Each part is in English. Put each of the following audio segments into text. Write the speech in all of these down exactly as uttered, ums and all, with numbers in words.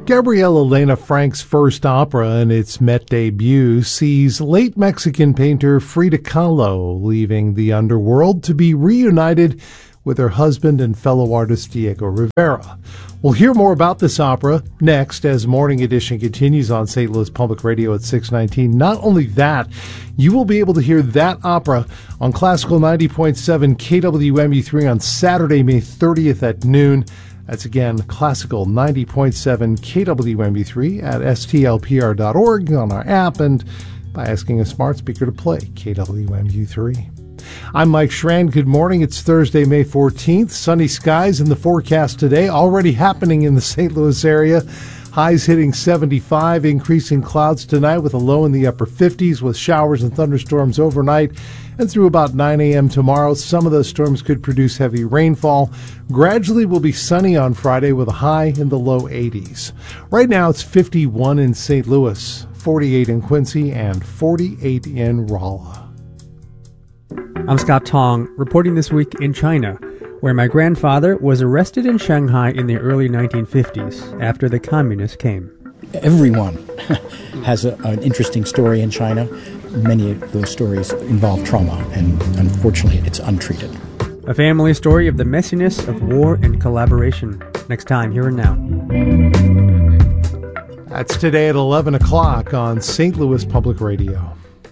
Gabriela Elena Frank's first opera and its Met debut sees late Mexican painter Frida Kahlo leaving the underworld to be reunited with her husband and fellow artist Diego Rivera. We'll hear more about this opera next as Morning Edition continues on Saint Louis Public Radio at six nineteen. Not only that, you will be able to hear that opera on Classical ninety point seven K W M U three on Saturday, May thirtieth at noon. That's again Classical ninety point seven K W M U three at S T L P R dot org on our app and by asking a smart speaker to play K W M U three. I'm Mike Schran. Good morning. It's Thursday, May fourteenth. Sunny skies in the forecast today, already happening in the Saint Louis area. Highs hitting seventy-five, increasing clouds tonight with a low in the upper fifties with showers and thunderstorms overnight. And through about nine a.m. tomorrow, some of those storms could produce heavy rainfall. Gradually will be sunny on Friday with a high in the low eighties. Right now it's fifty-one in Saint Louis, forty-eight in Quincy, and forty-eight in Rolla. I'm Scott Tong, reporting this week in China, where my grandfather was arrested in Shanghai in the early nineteen fifties after the communists came. Everyone has a, an interesting story in China. Many of those stories involve trauma, and unfortunately, it's untreated. A family story of the messiness of war and collaboration. Next time, here and now. That's today at eleven o'clock on Saint Louis Public Radio.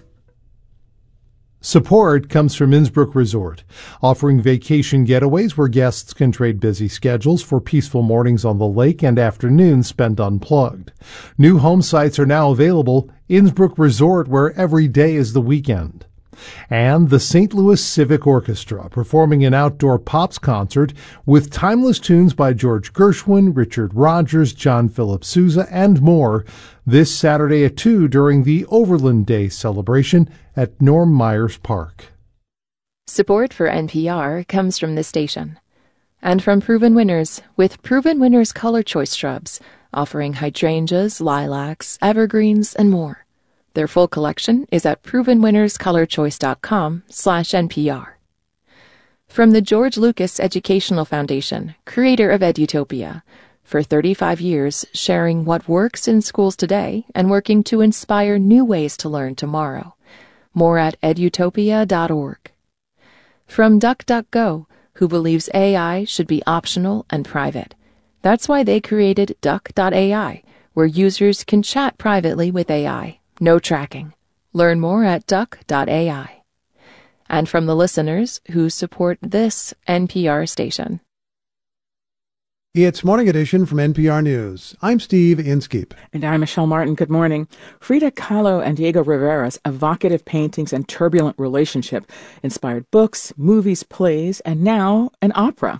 Support comes from Innsbrook Resort, offering vacation getaways where guests can trade busy schedules for peaceful mornings on the lake and afternoons spent unplugged. New home sites are now available. Innsbrook Resort, where every day is the weekend. And the Saint Louis Civic Orchestra, performing an outdoor pops concert with timeless tunes by George Gershwin, Richard Rodgers, John Philip Sousa, and more this Saturday at two during the Overland Day celebration at Norm Myers Park. Support for N P R comes from this station and from Proven Winners with Proven Winners Color Choice Shrubs, offering hydrangeas, lilacs, evergreens, and more. Their full collection is at proven winners color choice dot com slash N P R. From the George Lucas Educational Foundation, creator of Edutopia, for thirty-five years sharing what works in schools today and working to inspire new ways to learn tomorrow. More at edutopia dot org. From DuckDuckGo, who believes A I should be optional and private. That's why they created duck dot A I, where users can chat privately with A I. No tracking. Learn more at duck dot A I. And from the listeners who support this N P R station. It's Morning Edition from N P R News. I'm Steve Inskeep. And I'm Michelle Martin. Good morning. Frida Kahlo and Diego Rivera's evocative paintings and turbulent relationship inspired books, movies, plays, and now an opera.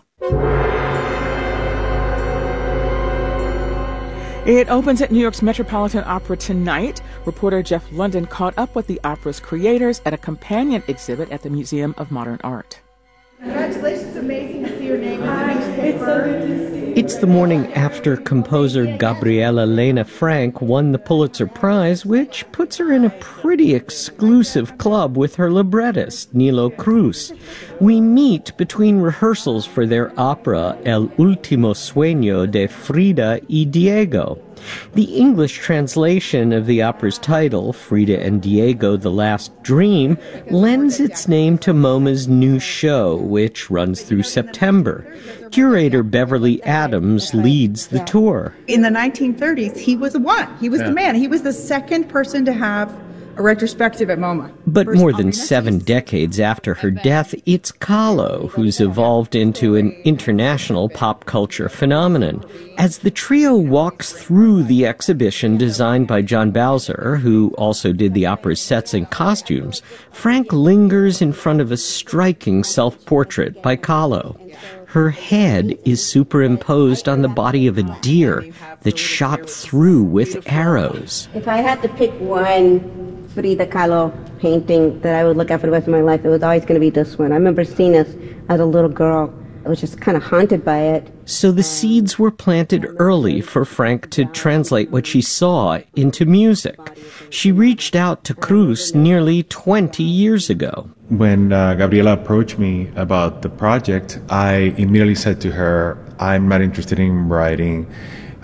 It opens at New York's Metropolitan Opera tonight. Reporter Jeff London caught up with the opera's creators at a companion exhibit at the Museum of Modern Art. Congratulations, amazing to see your name in the newspaper. It's so good to see you. It's the morning after composer Gabriela Elena Frank won the Pulitzer Prize, which puts her in a pretty exclusive club with her librettist, Nilo Cruz. We meet between rehearsals for their opera El Último Sueño de Frida y Diego. The English translation of the opera's title, Frida and Diego, The Last Dream, lends its name to MoMA's new show, which runs through September. Curator Beverly Adams leads the tour. In the nineteen thirties, he was the one. He was yeah. the man. He was the second person to have a retrospective at MoMA. But more than seven decades after her death, it's Kahlo who's evolved into an international pop culture phenomenon. As the trio walks through the exhibition designed by John Bowser, who also did the opera's sets and costumes, Frank lingers in front of a striking self-portrait by Kahlo. Her head is superimposed on the body of a deer that's shot through with arrows. If I had to pick one Frida Kahlo painting that I would look at for the rest of my life, it was always going to be this one. I remember seeing this as a little girl. I was just kind of haunted by it. So the seeds were planted early for Frank to translate what she saw into music. She reached out to Cruz nearly twenty years ago. When uh, Gabriela approached me about the project, I immediately said to her, I'm not interested in writing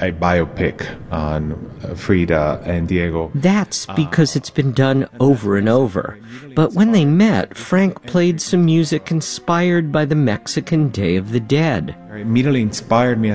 a biopic on Frida and Diego. That's because it's been done over and over. But when they met, Frank played some music inspired by the Mexican Day of the Dead. It immediately inspired me